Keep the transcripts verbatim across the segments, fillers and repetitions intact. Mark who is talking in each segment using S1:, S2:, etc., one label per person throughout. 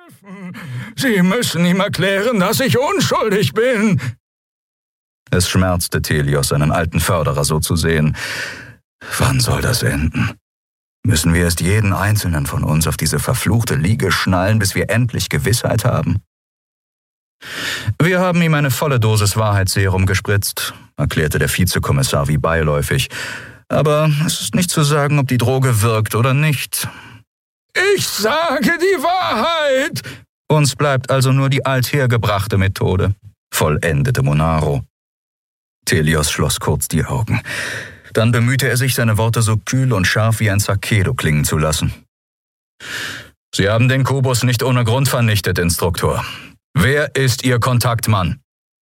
S1: Sie müssen ihm erklären, dass ich unschuldig bin.
S2: Es schmerzte Telios, seinen alten Förderer so zu sehen. Wann soll das enden? Müssen wir erst jeden einzelnen von uns auf diese verfluchte Liege schnallen, bis wir endlich Gewissheit haben? Wir haben ihm eine volle Dosis Wahrheitsserum gespritzt, erklärte der Vizekommissar wie beiläufig. Aber es ist nicht zu sagen, ob die Droge wirkt oder nicht.
S1: Ich sage die Wahrheit!
S2: Uns bleibt also nur die althergebrachte Methode, vollendete Monaro. Telios schloss kurz die Augen. Dann bemühte er sich, seine Worte so kühl und scharf wie ein Sakedo klingen zu lassen. Sie haben den Kubus nicht ohne Grund vernichtet, Instruktor. Wer ist Ihr Kontaktmann?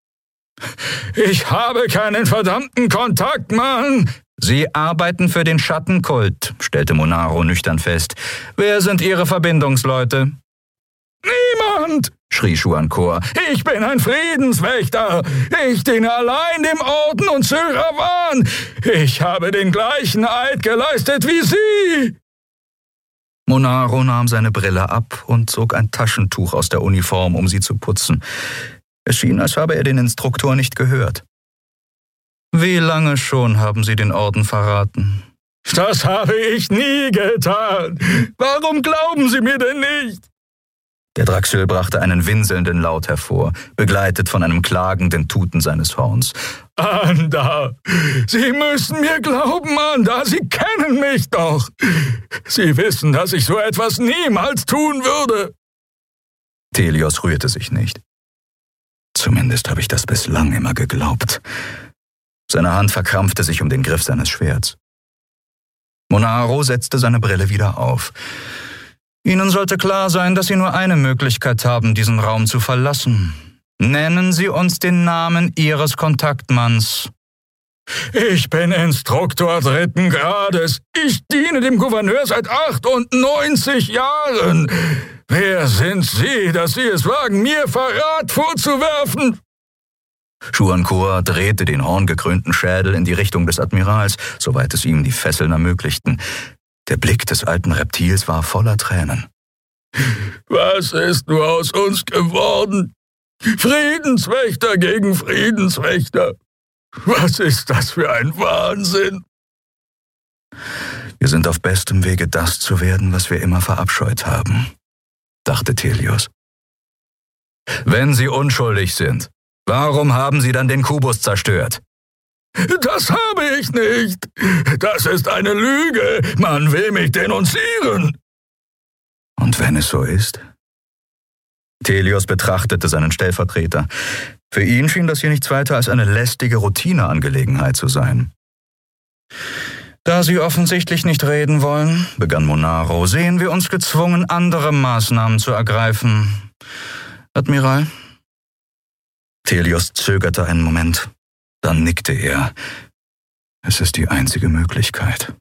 S1: Ich habe keinen verdammten Kontaktmann!
S2: Sie arbeiten für den Schattenkult, stellte Monaro nüchtern fest. Wer sind Ihre Verbindungsleute?
S1: Niemand!
S2: Schrie Schuankor.
S1: Ich bin ein Friedenswächter. Ich diene allein dem Orden und Syrawan. Ich habe den gleichen Eid geleistet wie Sie.
S2: Monaro nahm seine Brille ab und zog ein Taschentuch aus der Uniform, um sie zu putzen. Es schien, als habe er den Instruktor nicht gehört. Wie lange schon haben Sie den Orden verraten?
S1: Das habe ich nie getan. Warum glauben Sie mir denn nicht?
S2: Der Draxil brachte einen winselnden Laut hervor, begleitet von einem klagenden Tuten seines Horns.
S1: Anda, Sie müssen mir glauben, Anda, Sie kennen mich doch. Sie wissen, dass ich so etwas niemals tun würde.
S2: Telios rührte sich nicht. Zumindest habe ich das bislang immer geglaubt. Seine Hand verkrampfte sich um den Griff seines Schwerts. Monaro setzte seine Brille wieder auf. Ihnen sollte klar sein, dass Sie nur eine Möglichkeit haben, diesen Raum zu verlassen. Nennen Sie uns den Namen Ihres Kontaktmanns.
S1: Ich bin Instruktor dritten Grades. Ich diene dem Gouverneur seit achtundneunzig Jahren. Wer sind Sie, dass Sie es wagen, mir Verrat vorzuwerfen?
S2: Schuankor drehte den horngekrönten Schädel in die Richtung des Admirals, soweit es ihm die Fesseln ermöglichten. Der Blick des alten Reptils war voller Tränen.
S1: Was ist nur aus uns geworden? Friedenswächter gegen Friedenswächter. Was ist das für ein Wahnsinn?
S2: Wir sind auf bestem Wege, das zu werden, was wir immer verabscheut haben, dachte Telios. Wenn Sie unschuldig sind, warum haben Sie dann den Kubus zerstört?
S1: Das habe ich nicht. Das ist eine Lüge. Man will mich denunzieren.
S2: Und wenn es so ist? Telios betrachtete seinen Stellvertreter. Für ihn schien das hier nichts weiter als eine lästige Routineangelegenheit zu sein. Da Sie offensichtlich nicht reden wollen, begann Monaro, sehen wir uns gezwungen, andere Maßnahmen zu ergreifen. Admiral? Telios zögerte einen Moment. Dann nickte er. Es ist die einzige Möglichkeit.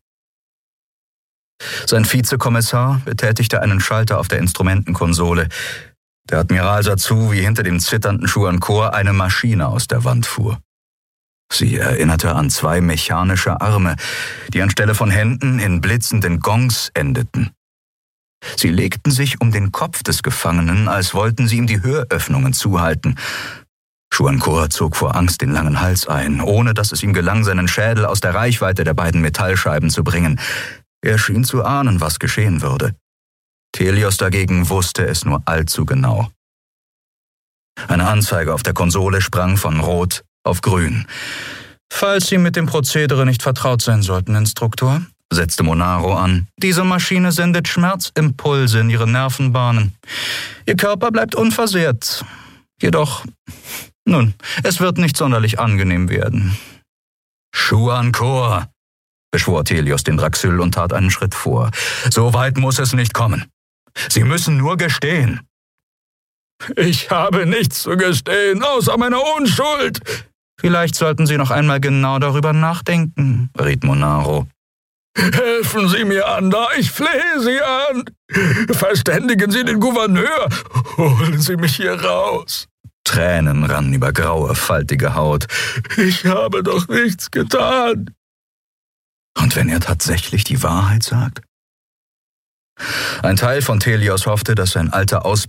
S2: Sein Vizekommissar betätigte einen Schalter auf der Instrumentenkonsole. Der Admiral sah zu, wie hinter dem zitternden Schuankor eine Maschine aus der Wand fuhr. Sie erinnerte an zwei mechanische Arme, die anstelle von Händen in blitzenden Gongs endeten. Sie legten sich um den Kopf des Gefangenen, als wollten sie ihm die Höröffnungen zuhalten. Schuankor zog vor Angst den langen Hals ein, ohne dass es ihm gelang, seinen Schädel aus der Reichweite der beiden Metallscheiben zu bringen. Er schien zu ahnen, was geschehen würde. Telios dagegen wusste es nur allzu genau. Eine Anzeige auf der Konsole sprang von Rot auf Grün. Falls Sie mit dem Prozedere nicht vertraut sein sollten, Instruktor, setzte Monaro an, diese Maschine sendet Schmerzimpulse in Ihre Nervenbahnen. Ihr Körper bleibt unversehrt. Jedoch, nun, es wird nicht sonderlich angenehm werden. Schuankor, beschwor Telios den Draxil und tat einen Schritt vor. So weit muss es nicht kommen. Sie müssen nur gestehen.
S1: Ich habe nichts zu gestehen, außer meiner Unschuld.
S2: Vielleicht sollten Sie noch einmal genau darüber nachdenken, riet Monaro.
S1: Helfen Sie mir, Anda, ich flehe Sie an. Verständigen Sie den Gouverneur. Holen Sie mich hier raus.
S2: Tränen rannen über graue, faltige Haut.
S1: Ich habe doch nichts getan.
S2: Und wenn er tatsächlich die Wahrheit sagt? Ein Teil von Telios hoffte, dass sein alter Ausbilder